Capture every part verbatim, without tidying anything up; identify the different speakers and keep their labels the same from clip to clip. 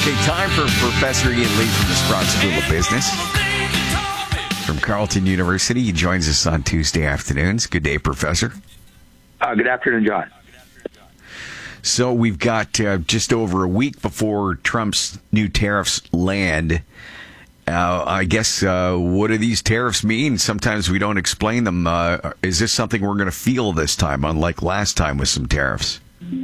Speaker 1: Okay, time for Professor Ian Lee from the Sprott School of Business from Carleton University. He joins us on Tuesday afternoons. Good day, Professor.
Speaker 2: Uh, good afternoon, John.
Speaker 1: So we've got uh, just over a week before Trump's new tariffs land. Uh, I guess, uh, what do these tariffs mean? Sometimes we don't explain them. Uh, is this something we're going to feel this time, unlike last time with some tariffs?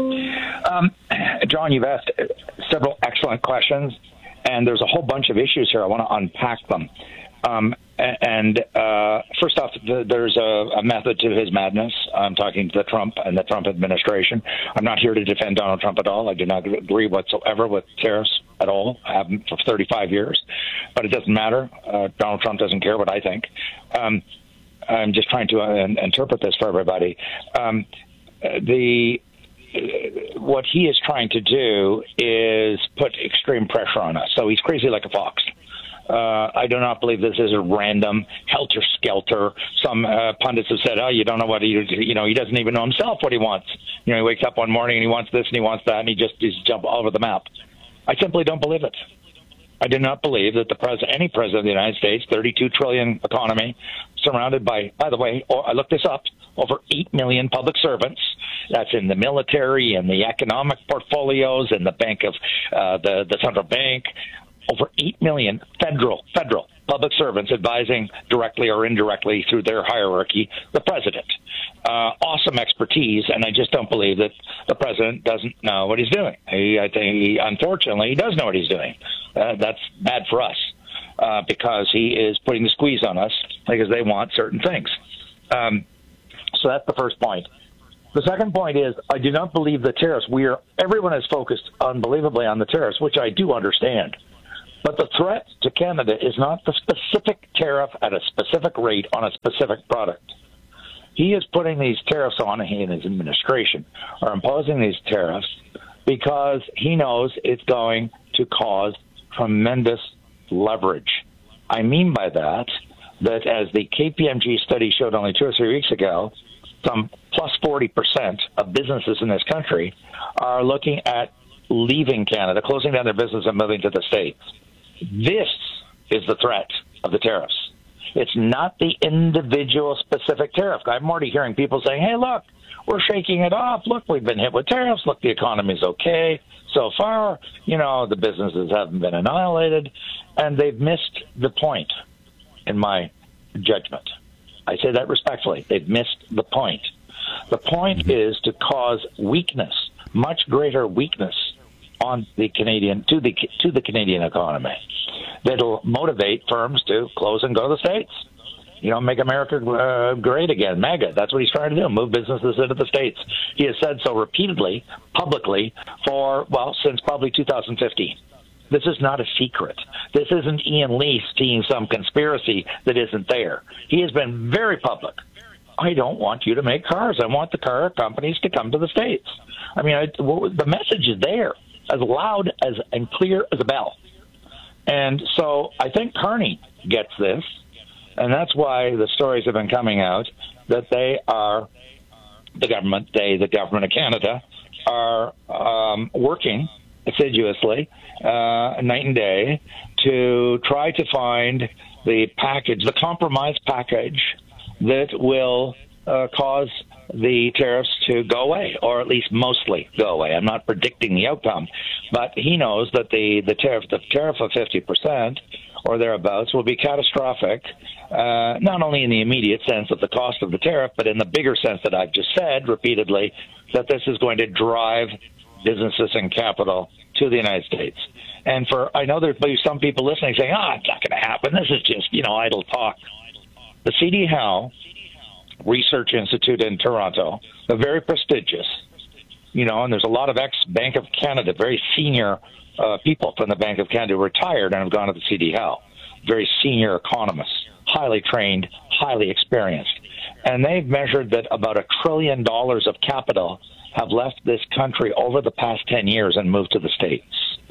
Speaker 2: Um, John, you've asked several excellent questions, and there's a whole bunch of issues here. I want to unpack them. Um, and uh, first off, the, there's a, a method to his madness. I'm talking to the Trump and the Trump administration. I'm not here to defend Donald Trump at all. I do not agree whatsoever with tariffs at all. I haven't for thirty-five years, but it doesn't matter. Uh, Donald Trump doesn't care what I think. Um, I'm just trying to uh, interpret this for everybody. Um, the What he is trying to do is put extreme pressure on us. So he's crazy like a fox. Uh, I do not believe this is a random helter-skelter. Some uh, pundits have said, oh, you don't know what he, you know, he doesn't even know himself what he wants. You know, he wakes up one morning and he wants this and he wants that, and he just he's jump all over the map. I simply don't believe it. I do not believe that the president, any president of the United States, thirty-two trillion economy, surrounded by, by the way, I looked this up, over eight million public servants. That's in the military and the economic portfolios and the bank of uh, the the central bank. Over eight million federal federal public servants advising directly or indirectly through their hierarchy the president. Uh, awesome expertise, and I just don't believe that the president doesn't know what he's doing. He, I think, he, unfortunately, he does know what he's doing. Uh, that's bad for us uh, because he is putting the squeeze on us because they want certain things. Um, so that's the first point. The second point is I do not believe the tariffs. We are everyone is focused unbelievably on the tariffs, which I do understand. But the threat to Canada is not the specific tariff at a specific rate on a specific product. He is putting these tariffs on, he and his administration are imposing these tariffs because he knows it's going to cause tremendous leverage. I mean by that, that as the K P M G study showed only two or three weeks ago, some plus forty percent of businesses in this country are looking at leaving Canada, closing down their business and moving to the States. This is the threat of the tariffs. It's not the individual specific tariff. I'm already hearing people saying, hey, look, we're shaking it off. Look, we've been hit with tariffs. Look, the economy's okay so far. You know, the businesses haven't been annihilated. And they've missed the point, in my judgment. I say that respectfully. They've missed the point. The point mm-hmm. is to cause weakness, much greater weakness on the Canadian to the to the Canadian economy. That'll motivate firms to close and go to the States. You know, make America uh, great again, MAGA. That's what he's trying to do, move businesses into the States. He has said so repeatedly, publicly, for, well, since probably two thousand fifteen. This is not a secret. This isn't Ian Lee seeing some conspiracy that isn't there. He has been very public. I don't want you to make cars. I want the car companies to come to the States. I mean, I, well, the message is there, as loud as and clear as a bell. And so I think Carney gets this, and that's why the stories have been coming out that they are, the government, they, the government of Canada, are um, working assiduously, uh, night and day, to try to find the package, the compromise package that will uh, cause the tariffs to go away, or at least mostly go away. I'm not predicting the outcome, but he knows that the, the tariff, the tariff of fifty percent or thereabouts will be catastrophic, uh, not only in the immediate sense of the cost of the tariff, but in the bigger sense that I've just said repeatedly, that this is going to drive businesses and capital to the United States. And for, I know there'll be some people listening saying, ah, oh, it's not going to happen. This is just, you know, idle talk. The C D Howe Research Institute in Toronto, a very prestigious, you know, and there's a lot of ex-Bank of Canada, very senior uh, people from the Bank of Canada who retired and have gone to the C D Howe, very senior economists, highly trained, highly experienced. And they've measured that about a trillion dollars of capital have left this country over the past ten years and moved to the States.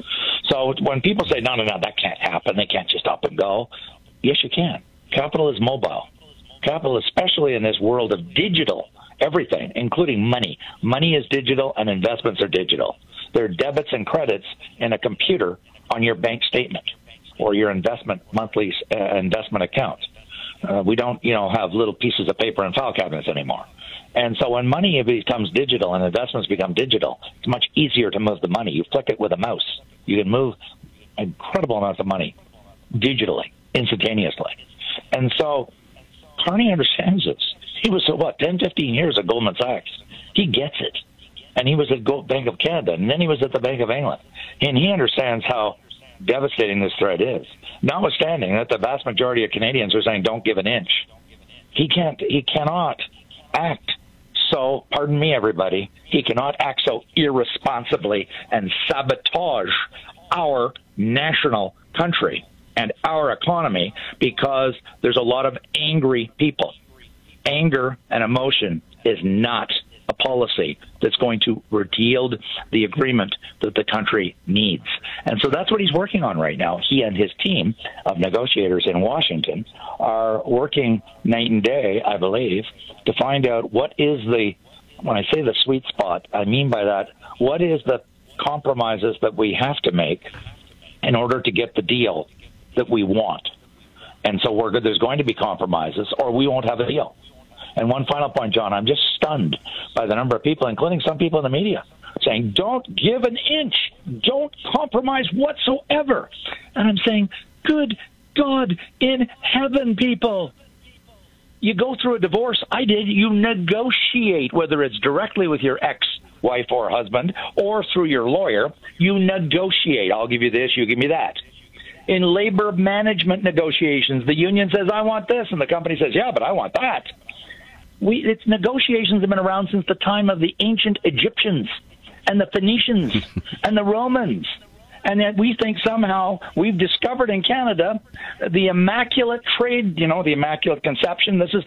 Speaker 2: So when people say, no, no, no, that can't happen, they can't just up and go, yes, you can. Capital is mobile. Capital, especially in this world of digital everything, including money. Money is digital and investments are digital. There are debits and credits in a computer on your bank statement or your investment monthly uh, investment account. Uh, we don't, you know, have little pieces of paper and file cabinets anymore. And so when money becomes digital and investments become digital, it's much easier to move the money. You flick it with a mouse. You can move incredible amounts of money digitally, instantaneously. And so Carney understands this. He was, what, ten, fifteen years at Goldman Sachs. He gets it. And he was at Bank of Canada, and then he was at the Bank of England. And he understands how devastating this threat is, notwithstanding that the vast majority of Canadians are saying don't give an inch. He can't, he cannot act so, pardon me, everybody, he cannot act so irresponsibly and sabotage our national country and our economy because there's a lot of angry people. Anger and emotion is not a policy that's going to yield the agreement that the country needs. And so that's what he's working on right now. He and his team of negotiators in Washington are working night and day, I believe, to find out what is the, when I say the sweet spot, I mean by that, what is the compromises that we have to make in order to get the deal that we want. And so we're good. There's going to be compromises or we won't have a deal. And one final point, John, I'm just stunned by the number of people, including some people in the media, saying, don't give an inch. Don't compromise whatsoever. And I'm saying, good God in heaven, people. You go through a divorce. I did. You negotiate, whether it's directly with your ex-wife or husband or through your lawyer. You negotiate. I'll give you this. You give me that. In labor management negotiations, the union says, I want this. And the company says, yeah, but I want that. We, it's negotiations have been around since the time of the ancient Egyptians and the Phoenicians and the Romans. And that we think somehow we've discovered in Canada the immaculate trade, you know, the immaculate conception. This is